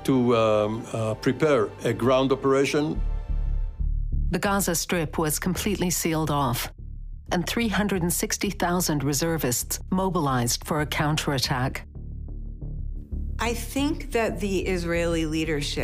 to prepare a ground operation. The Gaza Strip was completely sealed off, and 360,000 reservists mobilized for a counterattack. I think that the Israeli leadership